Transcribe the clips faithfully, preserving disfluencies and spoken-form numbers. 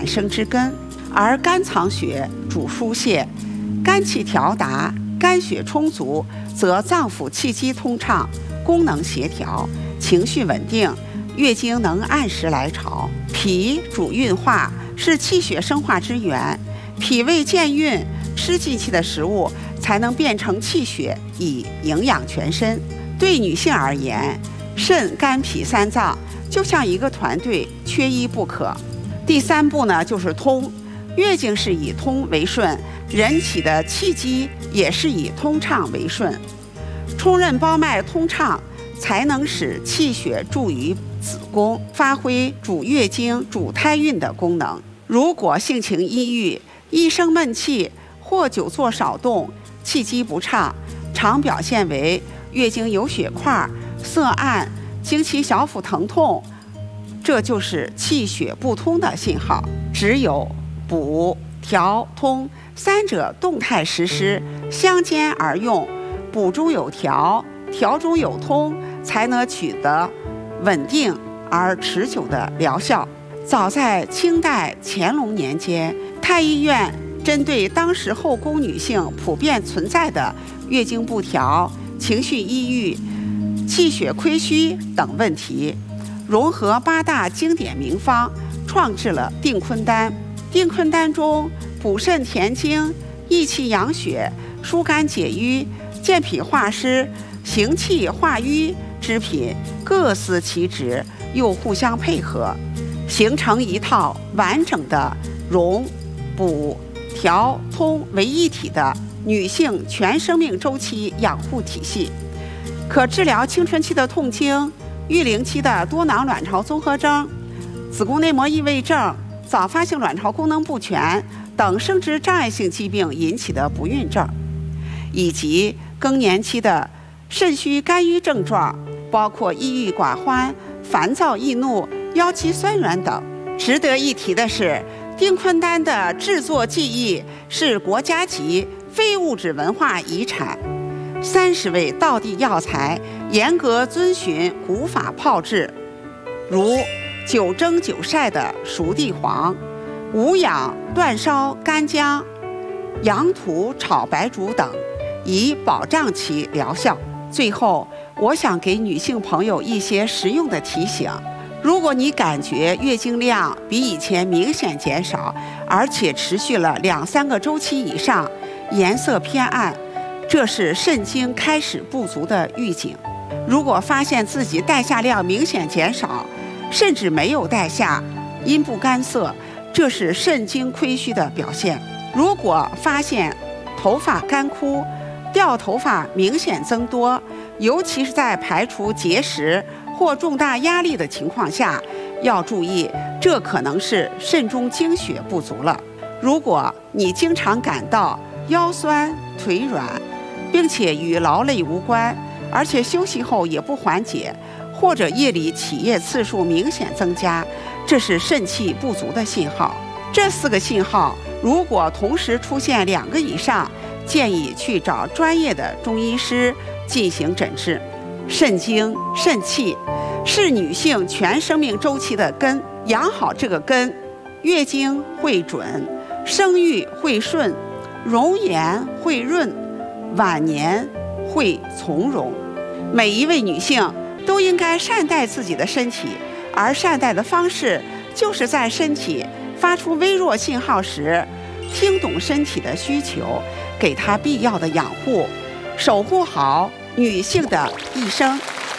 产生之根。而肝藏血主疏泄，肝气调达，肝血充足，则脏腑气机通畅，功能协调，情绪稳定，月经能按时来潮。脾主运化，是气血生化之源，脾胃健运，吃进去的食物才能变成气血，以营养全身。对女性而言，肾、肝、脾三脏就像一个团队，缺一不可。第三步呢，就是通。月经是以通为顺，人体的气机也是以通畅为顺。冲任包脉通畅，才能使气血注于子宫，发挥主月经、主胎孕的功能。如果性情抑郁，一生闷气，或久坐少动，气机不畅，常表现为月经有血块、色暗、经期小腹疼痛，这就是气血不通的信号。只有补、调、通三者动态实施，相兼而用，补中有调，调中有通，才能取得稳定而持久的疗效。早在清代乾隆年间，太医院针对当时后宫女性普遍存在的月经不调、情绪抑郁、气血亏虚等问题，融合八大经典名方，创制了定坤丹。定坤丹中补肾填精、益气养血、疏肝解郁、健脾化湿、行气化瘀之品各司其职，又互相配合，形成一套完整的融、补、调、通为一体的女性全生命周期养护体系，可治疗青春期的痛经、育龄期的多囊卵巢综合征、子宫内膜异位症、早发性卵巢功能不全等生殖障碍性疾病引起的不孕症，以及更年期的肾虚肝郁症状，包括抑郁寡欢、烦躁易怒、腰肌酸软等。值得一提的是，定坤丹的制作技艺是国家级非物质文化遗产，三十味道地药材严格遵循古法炮制，如九蒸九晒的熟地黄、无氧断烧干姜、羊肚炒白术等，以保障其疗效。最后，我想给女性朋友一些实用的提醒：如果你感觉月经量比以前明显减少，而且持续了两三个周期以上，颜色偏暗，这是肾精开始不足的预警。如果发现自己带下量明显减少，甚至没有带下，阴部干涩，这是肾精亏虚的表现。如果发现头发干枯、掉头发明显增多，尤其是在排除结石或重大压力的情况下，要注意，这可能是肾中精血不足了。如果你经常感到腰酸腿软，并且与劳累无关，而且休息后也不缓解，或者夜里起夜次数明显增加，这是肾气不足的信号。这四个信号如果同时出现两个以上，建议去找专业的中医师进行诊治。肾精、肾气是女性全生命周期的根，养好这个根，月经会准，生育会顺，容颜会润，晚年会从容。每一位女性都应该善待自己的身体，而善待的方式就是在身体发出微弱信号时，听懂身体的需求，给它必要的养护，守护好女性的一生。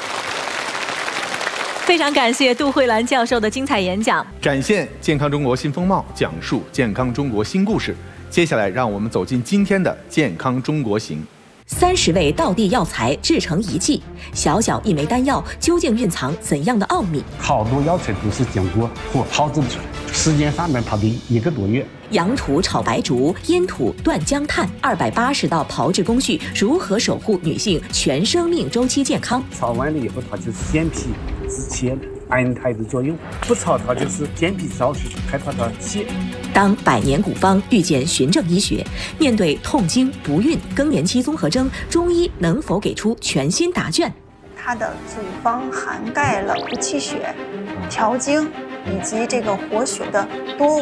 非常感谢杜慧兰教授的精彩演讲， 展现健康中国新风貌，讲述健康中国新故事。接下来，让我们走进今天的健康中国行。 三十味道地药材制成一剂，小小一枚丹药究竟蕴藏怎样的奥秘？ 好多药材都是经过火炮制出来，时间上面跑的一个多月。 羊肚炒白术，阴土断姜炭，二百八十道炮制工序，如何守护女性全生命周期健康？ 炒完了以后，它就是健脾止泻的安胎的作用；不炒它就是健脾消食，害怕它泻。 当百年古方遇见循证医学，面对痛经、不孕、更年期综合征，中医能否给出全新答卷？ 它的组方涵盖了补气血、调经以及这个活血的多